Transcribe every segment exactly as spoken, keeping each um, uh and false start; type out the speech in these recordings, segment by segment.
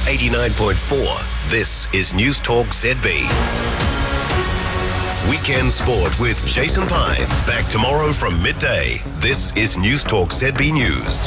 eighty-nine point four, this is News Talk Z B. Weekend Sport with Jason Pine. Back tomorrow from midday. This is News Talk Z B News.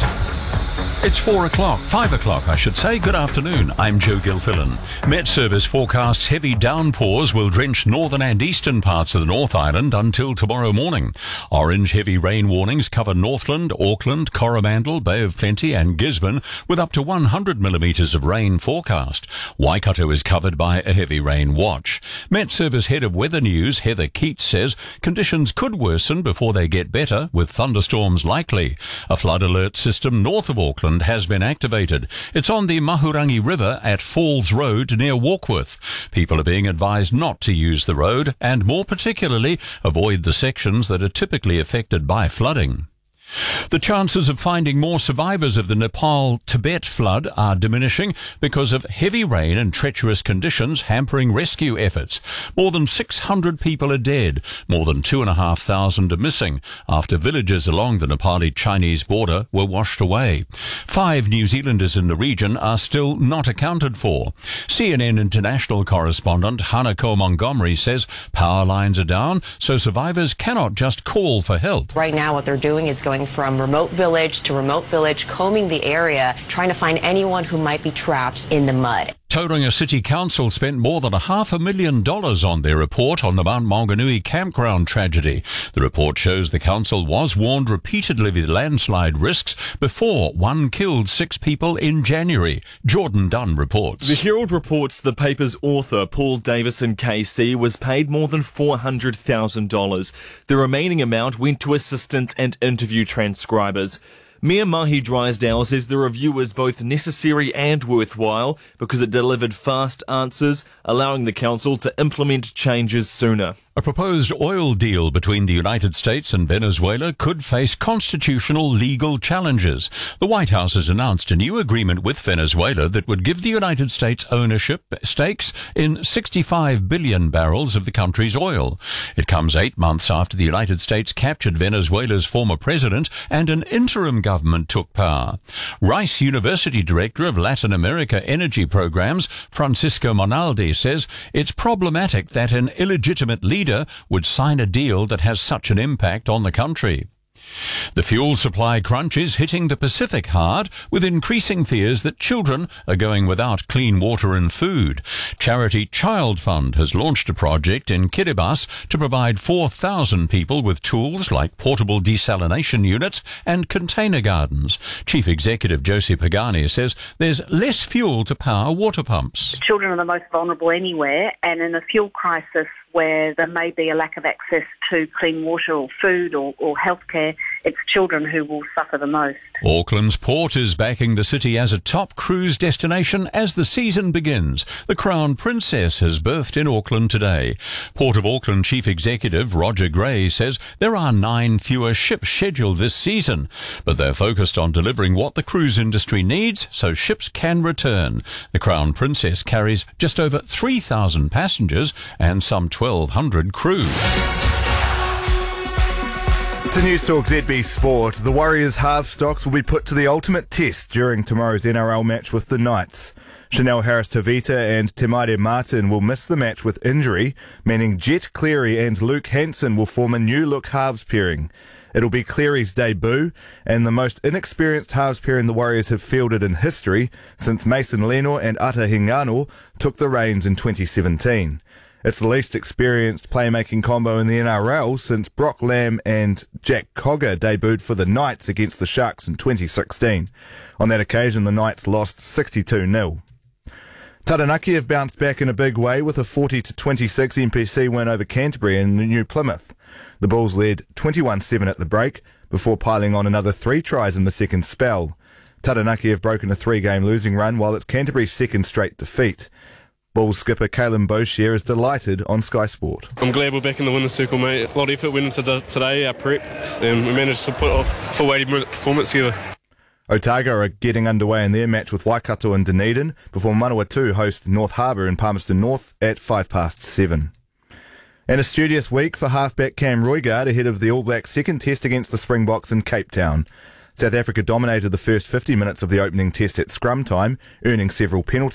It's four o'clock, five o'clock I should say. Good afternoon, I'm Joe Gilfillan. Met Service forecasts heavy downpours will drench northern and eastern parts of the North Island until tomorrow morning. Orange heavy rain warnings cover Northland, Auckland, Coromandel, Bay of Plenty and Gisborne with up to one hundred millimetres of rain forecast. Waikato is covered by a heavy rain watch. Met Service head of Weather News, Heather Keats, says conditions could worsen before they get better, with thunderstorms likely. A flood alert system north of Auckland has been activated. It's on the Mahurangi River at Falls Road near Warkworth. People are being advised not to use the road and more particularly avoid the sections that are typically affected by flooding. The chances of finding more survivors of the Nepal-Tibet flood are diminishing because of heavy rain and treacherous conditions hampering rescue efforts. More than six hundred people are dead. More than two and a half thousand are missing after villages along the Nepali-Chinese border were washed away. Five New Zealanders in the region are still not accounted for. C N N international correspondent Hanako Montgomery says power lines are down, so survivors cannot just call for help. Right now what they're doing is going from remote village to remote village, combing the area, trying to find anyone who might be trapped in the mud. Tauranga City Council spent more than a half a million dollars on their report on the Mount Maunganui campground tragedy. The report shows the council was warned repeatedly of the landslide risks before one killed six people in January. Jordan Dunn reports. The Herald reports the paper's author, Paul Davison K C, was paid more than four hundred thousand dollars. The remaining amount went to assistants and interview transcribers. Mayor Mahi Drysdale says the review was both necessary and worthwhile because it delivered fast answers, allowing the council to implement changes sooner. A proposed oil deal between the United States and Venezuela could face constitutional legal challenges. The White House has announced a new agreement with Venezuela that would give the United States ownership stakes in sixty-five billion barrels of the country's oil. It comes eight months after the United States captured Venezuela's former president and an interim government took power. Rice University Director of Latin America Energy Programs, Francisco Monaldi, says it's problematic that an illegitimate leader would sign a deal that has such an impact on the country. The fuel supply crunch is hitting the Pacific hard, with increasing fears that children are going without clean water and food. Charity Child Fund has launched a project in Kiribati to provide four thousand people with tools like portable desalination units and container gardens. Chief Executive Josie Pagani says there's less fuel to power water pumps. Children are the most vulnerable anywhere, and in a fuel crisis where there may be a lack of access to clean water or food or, or healthcare, it's children who will suffer the most. Auckland's port is backing the city as a top cruise destination as the season begins. The Crown Princess has berthed in Auckland today. Port of Auckland Chief Executive Roger Gray says there are nine fewer ships scheduled this season, but they're focused on delivering what the cruise industry needs so ships can return. The Crown Princess carries just over three thousand passengers and some twelve hundred crew. To News Talk Z B Sport, the Warriors' half stocks will be put to the ultimate test during tomorrow's N R L match with the Knights. Chanel Harris-Tavita and Temaire Martin will miss the match with injury, meaning Jet Cleary and Luke Hanson will form a new-look halves pairing. It'll be Cleary's debut and the most inexperienced halves pairing the Warriors have fielded in history since Mason Leno and Ata Hingano took the reins in twenty seventeen. It's the least experienced playmaking combo in the N R L since Brock Lamb and Jack Cogger debuted for the Knights against the Sharks in twenty sixteen. On that occasion, the Knights lost sixty-two nil. Taranaki have bounced back in a big way with a forty to twenty-six N P C win over Canterbury in New Plymouth. The Bulls led twenty-one seven at the break before piling on another three tries in the second spell. Taranaki have broken a three-game losing run while it's Canterbury's second straight defeat. Bulls skipper Caleb Boshier is delighted on Sky Sport. I'm glad we're back in the winner's circle, mate. A lot of effort went into today, our prep, and we managed to put off a full eighty minute performance together. Otago are getting underway in their match with Waikato and Dunedin before Manawatu host North Harbour in Palmerston North at five past seven. And a studious week for halfback Cam Roigard ahead of the All Blacks' second test against the Springboks in Cape Town. South Africa dominated the first fifty minutes of the opening test at scrum time, earning several penalties.